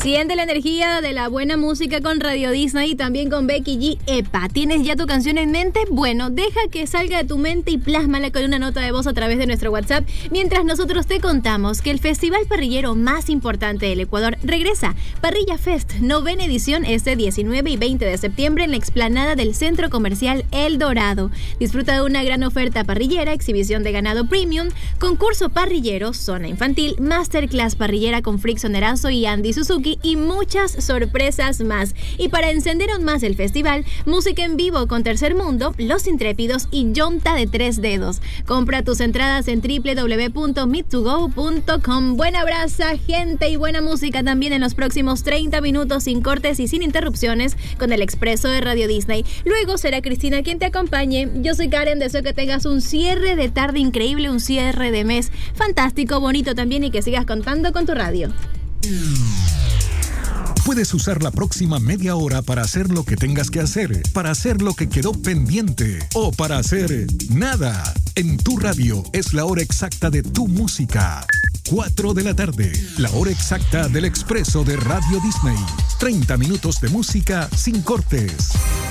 Siente la energía de la buena música con Radio Disney y también con Becky G. Epa, ¿tienes ya tu canción en mente? Bueno, deja que salga de tu mente y plásmala con una nota de voz a través de nuestro WhatsApp, mientras nosotros te contamos que el festival parrillero más importante del Ecuador regresa. Parrilla Fest, 9ª edición, este 19 y 20 de septiembre en la explanada del Centro Comercial El Dorado. Disfruta de una gran oferta parrillera, exhibición de ganado premium, concurso parrillero, zona infantil, masterclass parrillera con Frickson Erazo y Andy Suzuki y muchas sorpresas más. Y para encender aún más el festival, música en vivo con Tercer Mundo, Los Intrépidos y Yonta de Tres Dedos. Compra tus entradas en www.meet2go.com. Buena brasa, gente, y buena música también en los próximos 30 minutos sin cortes y sin interrupciones con el expreso de Radio Disney. Luego será Cristina quien te acompañe. Yo soy Karen, deseo que tengas un cierre de tarde increíble, un cierre de mes fantástico, bonito también, y que sigas contando con tu radio. Puedes usar la próxima media hora para hacer lo que tengas que hacer, para hacer lo que quedó pendiente o para hacer nada. En tu radio es la hora exacta de tu música. 4 de la tarde, la hora exacta del expreso de Radio Disney. 30 minutos de música sin cortes.